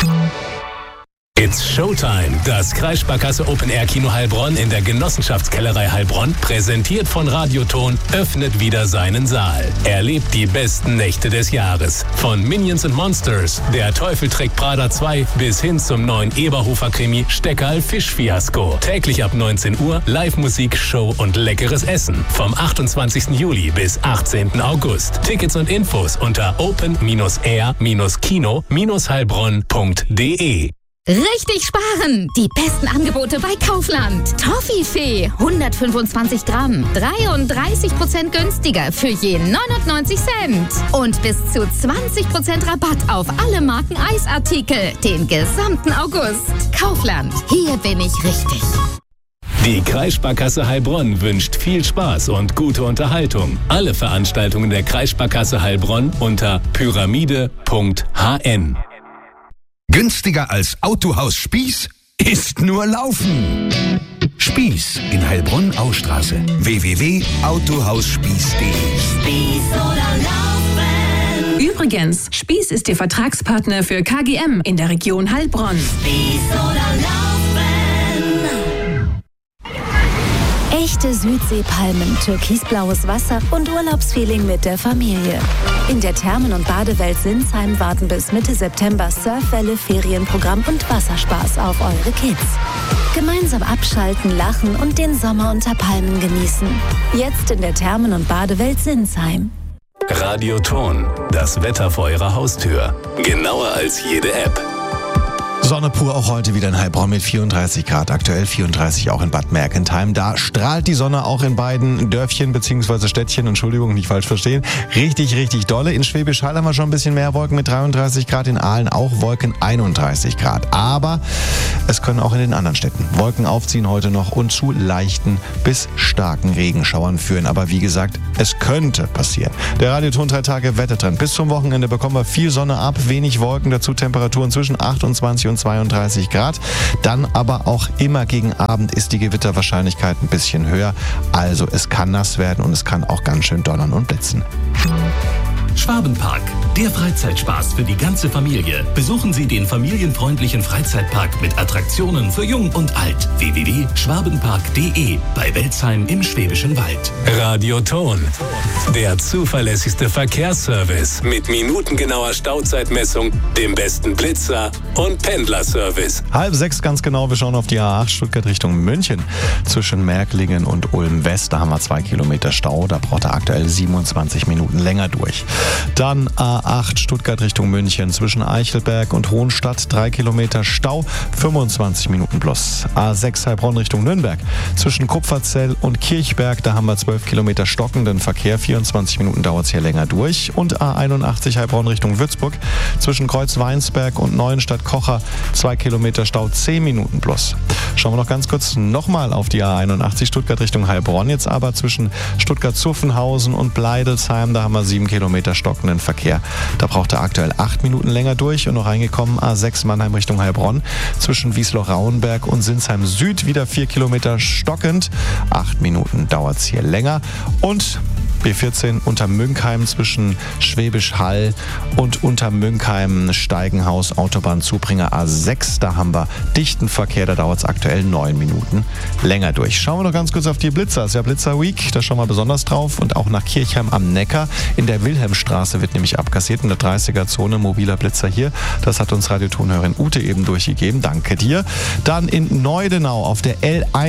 It's Showtime. Das Kreissparkasse Open Air Kino Heilbronn in der Genossenschaftskellerei Heilbronn, präsentiert von Radioton, öffnet wieder seinen Saal. Erlebt die besten Nächte des Jahres. Von Minions & Monsters, Der Teufel trägt Prada 2 bis hin zum neuen Eberhofer-Krimi Steckerl Fischfiasko. Täglich ab 19 Uhr Live-Musik, Show und leckeres Essen. Vom 28. Juli bis 18. August. Tickets und Infos unter open-air-kino-heilbronn.de. Richtig sparen! Die besten Angebote bei Kaufland. Toffifee 125 Gramm, 33% günstiger für je 99 Cent. Und bis zu 20% Rabatt auf alle Marken Eisartikel den gesamten August. Kaufland, hier bin ich richtig. Die Kreissparkasse Heilbronn wünscht viel Spaß und gute Unterhaltung. Alle Veranstaltungen der Kreissparkasse Heilbronn unter pyramide.hn. Günstiger als Autohaus Spieß ist nur Laufen. Spieß in Heilbronn-Austraße. www.autohausspieß.de. Spieß oder Laufen. Übrigens, Spieß ist Ihr Vertragspartner für KGM in der Region Heilbronn. Spieß oder Laufen. Echte Südseepalmen, türkisblaues Wasser und Urlaubsfeeling mit der Familie. In der Thermen- und Badewelt Sinsheim warten bis Mitte September Surfwelle, Ferienprogramm und Wasserspaß auf eure Kids. Gemeinsam abschalten, lachen und den Sommer unter Palmen genießen. Jetzt in der Thermen- und Badewelt Sinsheim. Radioton, das Wetter vor Ihrer Haustür. Genauer als jede App. Sonne pur auch heute wieder in Heilbronn mit 34 Grad, aktuell 34 auch in Bad Mergentheim. Da strahlt die Sonne auch in beiden Dörfchen bzw. Städtchen, Entschuldigung, nicht falsch verstehen, richtig, richtig dolle. In Schwäbisch Hall haben wir schon ein bisschen mehr Wolken mit 33 Grad, in Aalen auch Wolken 31 Grad. Aber es können auch in den anderen Städten Wolken aufziehen heute noch und zu leichten bis starken Regenschauern führen. Aber wie gesagt, es könnte passieren. Der Radioton 3 Tage Wettertrend. Bis zum Wochenende bekommen wir viel Sonne ab, wenig Wolken, dazu Temperaturen zwischen 28 und 32 Grad. Dann aber auch immer gegen Abend ist die Gewitterwahrscheinlichkeit ein bisschen höher. Also es kann nass werden und es kann auch ganz schön donnern und blitzen. Schwabenpark, der Freizeitspaß für die ganze Familie. Besuchen Sie den familienfreundlichen Freizeitpark mit Attraktionen für Jung und Alt. www.schwabenpark.de bei Welzheim im Schwäbischen Wald. Radioton, der zuverlässigste Verkehrsservice mit minutengenauer Stauzeitmessung, dem besten Blitzer und Pendlerservice. 5:30 ganz genau, wir schauen auf die A8 Stuttgart Richtung München. Zwischen Märklingen und Ulm West, da haben wir 2 Kilometer Stau, da braucht er aktuell 27 Minuten länger durch. Dann A8 Stuttgart Richtung München, zwischen Eichelberg und Hohenstadt 3 Kilometer Stau, 25 Minuten plus. A6 Heilbronn Richtung Nürnberg, zwischen Kupferzell und Kirchberg, da haben wir 12 Kilometer stockenden Verkehr, 24 Minuten dauert es hier länger durch. Und A81 Heilbronn Richtung Würzburg, zwischen Kreuz-Weinsberg und Neuenstadt-Kocher 2 Kilometer Stau, 10 Minuten plus. Schauen wir noch ganz kurz nochmal auf die A81 Stuttgart Richtung Heilbronn, jetzt aber zwischen Stuttgart-Zuffenhausen und Bleidelsheim, da haben wir 7 Kilometer stockenden Verkehr. Da braucht er aktuell 8 Minuten länger durch und noch reingekommen A6 Mannheim Richtung Heilbronn, zwischen Wiesloch-Rauenberg und Sinsheim Süd wieder 4 Kilometer stockend. 8 Minuten dauert es hier länger. Und B14 Untermünkheim zwischen Schwäbisch Hall und Untermünkheim Steigenhaus Autobahnzubringer A6. Da haben wir dichten Verkehr, da dauert es aktuell 9 Minuten länger durch. Schauen wir noch ganz kurz auf die Blitzer. Das ist ja Blitzer Week, da schauen wir besonders drauf. Und auch nach Kirchheim am Neckar. In der Wilhelmstraße wird nämlich abkassiert, in der 30er-Zone, mobiler Blitzer hier. Das hat uns Radiotonhörerin Ute eben durchgegeben. Danke dir. Dann in Neudenau auf der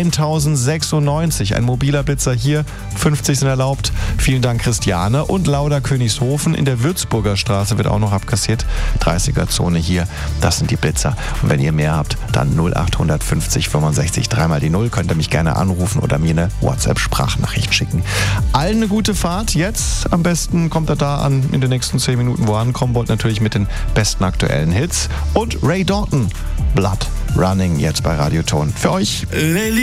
L1096, ein mobiler Blitzer hier. 50 sind erlaubt. Vielen Dank, Christiane. Und Lauder-Königshofen in der Würzburger Straße wird auch noch abkassiert. 30er-Zone hier, das sind die Blitzer. Und wenn ihr mehr habt, dann 0850 65 3 die 0. Könnt ihr mich gerne anrufen oder mir eine WhatsApp-Sprachnachricht schicken. Allen eine gute Fahrt. Jetzt am besten kommt er da an in den nächsten 10 Minuten, wo ihr ankommen wollt. Natürlich mit den besten aktuellen Hits. Und Ray Dalton, Blood Running, jetzt bei Radioton. Für euch.